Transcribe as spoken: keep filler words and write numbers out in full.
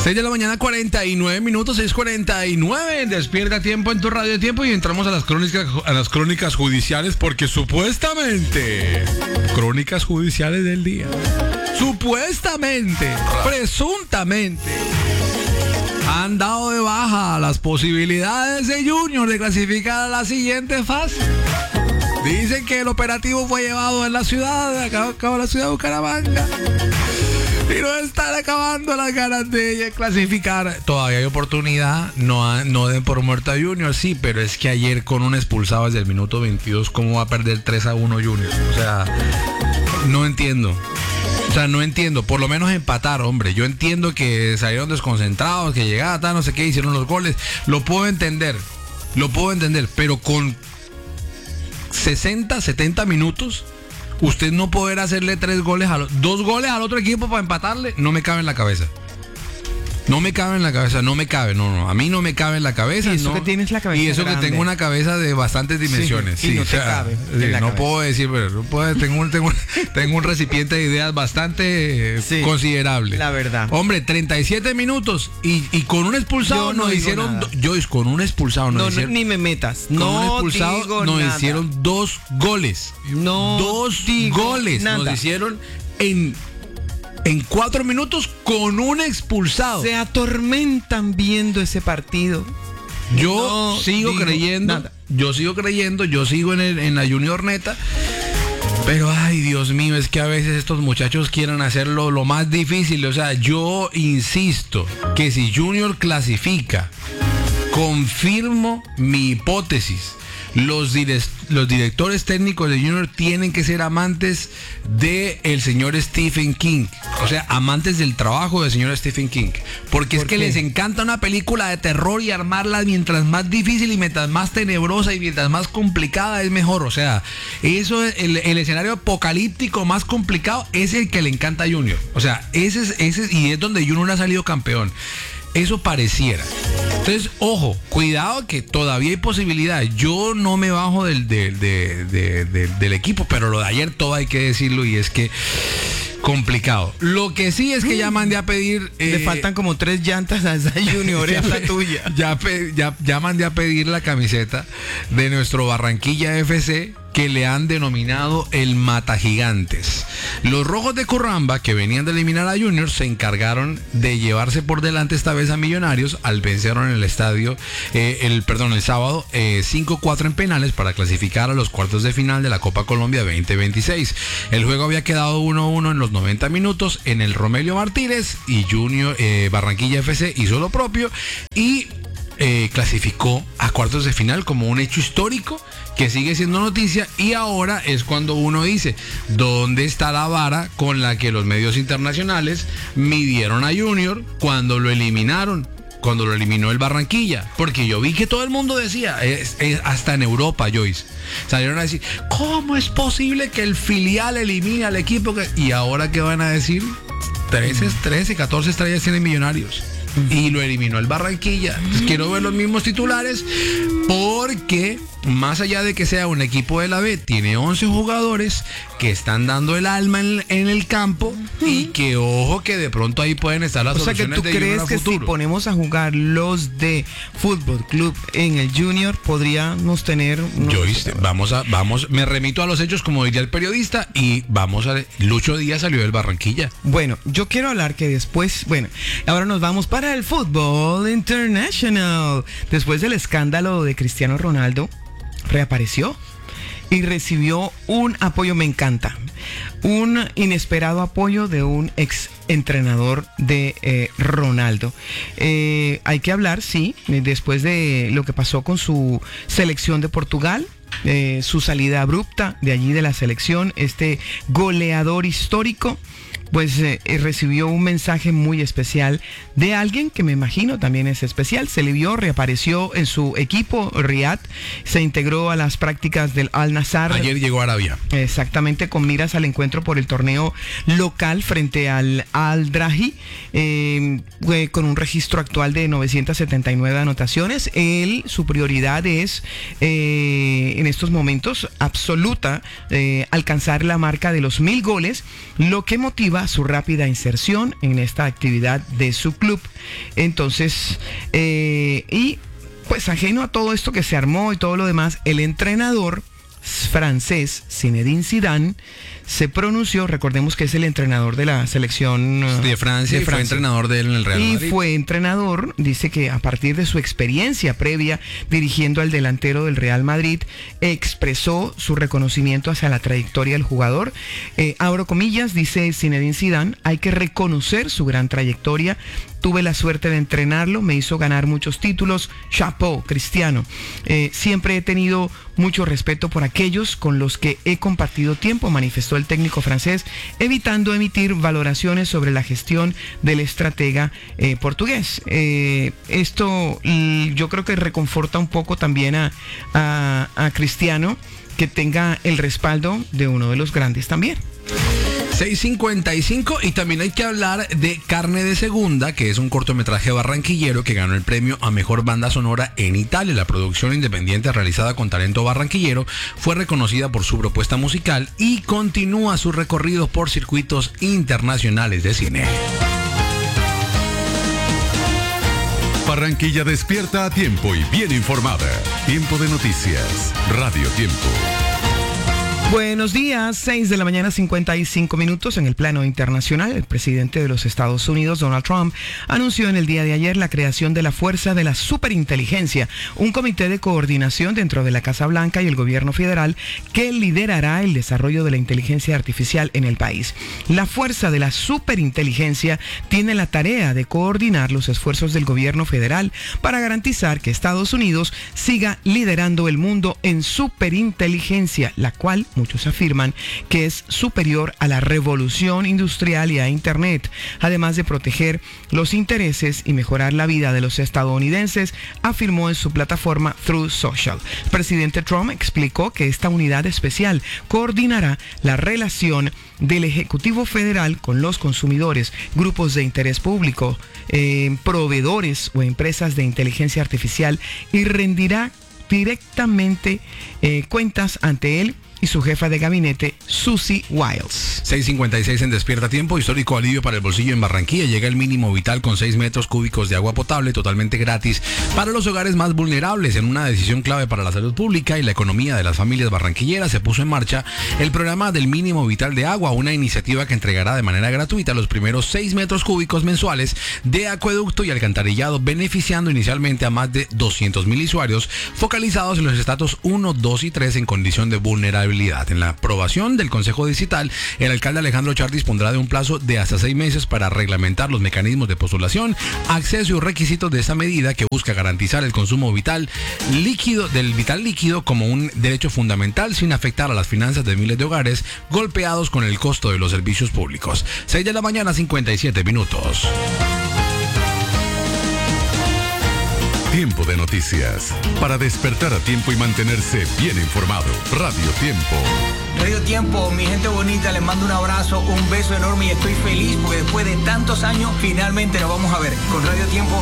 seis de la mañana, cuarenta y nueve minutos, seis cuarenta y nueve. Despierta tiempo en tu radio de tiempo y entramos a las crónicas, a las crónicas judiciales, porque supuestamente, crónicas judiciales del día, supuestamente, presuntamente, han dado de baja las posibilidades de Junior de clasificar a la siguiente fase. Dicen que el operativo fue llevado en la ciudad, acá, acá en la ciudad de Bucaramanga. Y no están acabando las ganas de clasificar. Todavía hay oportunidad. No, no den por muerto a Junior, sí, pero es que ayer con un expulsado desde el minuto veintidós, ¿cómo va a perder tres a uno Junior? O sea, no entiendo. O sea, no entiendo. Por lo menos empatar, hombre. Yo entiendo que salieron desconcentrados, que llegaban, tal, no sé qué, hicieron los goles. Lo puedo entender. Lo puedo entender. Pero con sesenta, setenta minutos, usted no poder hacerle tres goles, a lo, dos goles al otro equipo para empatarle, no me cabe en la cabeza. No me cabe en la cabeza, no me cabe, no, no, a mí no me cabe en la cabeza. Y eso no, que tienes la cabeza Y eso grande. Que tengo una cabeza de bastantes dimensiones. Sí, sí, y no o te sea, cabe sí, en la no cabeza. puedo decir, pero no puedo, tengo, un, tengo, un, tengo un recipiente de ideas bastante sí, considerable. La verdad. Hombre, treinta y siete minutos y, y con un expulsado Yo no nos digo hicieron, nada. do, Joyce, con un expulsado nos No, hicieron, no, ni me metas. con No un expulsado digo nos nada. hicieron dos goles. No Dos digo goles nada. nos hicieron en En cuatro minutos con un expulsado. Se atormentan viendo ese partido. Yo No sigo digo creyendo, nada. yo sigo creyendo, yo sigo en, el, en la Junior neta. Pero ay, Dios mío, es que a veces estos muchachos quieren hacerlo lo más difícil. O sea, yo insisto que si Junior clasifica, confirmo mi hipótesis. Los, direct, los directores técnicos de Junior tienen que ser amantes del señor Stephen King. O sea, amantes del trabajo del señor Stephen King. Porque ¿Por es que qué? les encanta una película de terror y armarla mientras más difícil y mientras más tenebrosa y mientras más complicada es mejor. O sea, eso es el, el escenario apocalíptico más complicado es el que le encanta a Junior. O sea, ese es, ese es, y es donde Junior ha salido campeón. Eso pareciera. Entonces, ojo, cuidado que todavía hay posibilidad. Yo no me bajo del, del, de, de, de, del equipo, pero lo de ayer todo hay que decirlo y es que complicado. Lo que sí es que ya mandé a pedir... Le eh, faltan como tres llantas a esa Junior, ya, es la pe- tuya. Ya, pe- ya, ya mandé a pedir la camiseta de nuestro Barranquilla F C, que le han denominado el Mata Gigantes. Los rojos de Curramba, que venían de eliminar a Junior, se encargaron de llevarse por delante esta vez a Millonarios al vencerlo en el estadio, eh, el perdón, el sábado, eh, cinco cuatro en penales para clasificar a los cuartos de final de la Copa Colombia veinte veintiséis. El juego había quedado uno uno en los noventa minutos en el Romelio Martínez y Junior eh, Barranquilla F C hizo lo propio y eh, clasificó a cuartos de final como un hecho histórico que sigue siendo noticia. Y ahora es cuando uno dice, ¿dónde está la vara con la que los medios internacionales midieron a Junior cuando lo eliminaron? Cuando lo eliminó el Barranquilla, porque yo vi que todo el mundo decía, es, es, hasta en Europa, Joyce, salieron a decir, ¿cómo es posible que el filial elimine al equipo? Que... Y ahora, ¿qué van a decir? trece, trece, catorce estrellas tienen Millonarios. Y lo eliminó el Barranquilla. Entonces, quiero ver los mismos titulares, porque más allá de que sea un equipo de la B, tiene once jugadores que están dando el alma en, en el campo, y que ojo que de pronto ahí pueden estar las O sea que soluciones tú de Junior crees a que si futuro. ponemos a jugar los de Fútbol Club en el Junior podríamos tener unos... Joyce, vamos a, vamos, me remito a los hechos, como diría el periodista, y vamos a, Lucho Díaz salió del Barranquilla. Bueno, yo quiero hablar que después, bueno, ahora nos vamos para el fútbol international. Después del escándalo de Cristiano Ronaldo, reapareció y recibió un apoyo, me encanta, un inesperado apoyo de un ex entrenador de eh, Ronaldo. Eh, hay que hablar, sí, después de lo que pasó con su selección de Portugal. Eh, su salida abrupta de allí de la selección, este goleador histórico, pues eh, recibió un mensaje muy especial de alguien que me imagino también es especial. Se le vio, reapareció en su equipo Riyad, se integró a las prácticas del Al Nassr. Ayer llegó a Arabia. Exactamente, con miras al encuentro por el torneo local frente al Al Drahi, eh, con un registro actual de novecientas setenta y nueve anotaciones. Él, su prioridad es eh, en estos momentos absoluta, eh, alcanzar la marca de los mil goles, lo que motiva buscaba su rápida inserción en esta actividad de su club. Entonces, eh, y pues ajeno a todo esto que se armó y todo lo demás, el entrenador francés Zinedine Zidane se pronunció. Recordemos que es el entrenador de la selección de Francia, de y fue entrenador de él en el Real Madrid. Y fue entrenador, dice que a partir de su experiencia previa dirigiendo al delantero del Real Madrid, expresó su reconocimiento hacia la trayectoria del jugador. Eh, abro comillas, dice Zinedine Zidane, hay que reconocer su gran trayectoria. Tuve la suerte de entrenarlo, me hizo ganar muchos títulos. Chapeau, Cristiano. Eh, siempre he tenido mucho respeto por aquellos con los que he compartido tiempo, manifestó el técnico francés, evitando emitir valoraciones sobre la gestión del estratega eh, portugués. Eh, esto y yo creo que reconforta un poco también a, a, a Cristiano, que tenga el respaldo de uno de los grandes también. seis cincuenta y cinco, y también hay que hablar de Carne de Segunda, que es un cortometraje barranquillero que ganó el premio a Mejor Banda Sonora en Italia. La producción independiente realizada con talento barranquillero fue reconocida por su propuesta musical y continúa su recorrido por circuitos internacionales de cine. Barranquilla despierta a tiempo y bien informada. Tiempo de noticias. Radio Tiempo. Buenos días, seis de la mañana, cincuenta y cinco minutos. En el plano internacional, el presidente de los Estados Unidos, Donald Trump, anunció en el día de ayer la creación de la Fuerza de la Superinteligencia, un comité de coordinación dentro de la Casa Blanca y el gobierno federal que liderará el desarrollo de la inteligencia artificial en el país. La Fuerza de la Superinteligencia tiene la tarea de coordinar los esfuerzos del gobierno federal para garantizar que Estados Unidos siga liderando el mundo en superinteligencia, la cual muchos afirman que es superior a la revolución industrial y a Internet, además de proteger los intereses y mejorar la vida de los estadounidenses, afirmó en su plataforma Truth Social. El presidente Trump explicó que esta unidad especial coordinará la relación del Ejecutivo Federal con los consumidores, grupos de interés público, eh, proveedores o empresas de inteligencia artificial y rendirá directamente eh, cuentas ante él y su jefa de gabinete, Susie Wiles. seis cincuenta y seis en Despierta Tiempo. Histórico alivio para el bolsillo en Barranquilla. Llega el mínimo vital con seis metros cúbicos de agua potable totalmente gratis para los hogares más vulnerables. En una decisión clave para la salud pública y la economía de las familias barranquilleras, se puso en marcha el programa del mínimo vital de agua, una iniciativa que entregará de manera gratuita los primeros seis metros cúbicos mensuales de acueducto y alcantarillado, beneficiando inicialmente a más de doscientos mil usuarios focalizados en los estratos uno, dos y tres en condición de vulnerabilidad. En la aprobación del Consejo Distrital, el alcalde Alejandro Char dispondrá de un plazo de hasta seis meses para reglamentar los mecanismos de postulación, acceso y requisitos de esta medida que busca garantizar el consumo vital líquido del vital líquido como un derecho fundamental sin afectar a las finanzas de miles de hogares golpeados con el costo de los servicios públicos. seis de la mañana, cincuenta y siete minutos. Tiempo de noticias. Para despertar a tiempo y mantenerse bien informado. Radio Tiempo. Radio Tiempo, mi gente bonita, les mando un abrazo, un beso enorme y estoy feliz porque después de tantos años finalmente nos vamos a ver con Radio Tiempo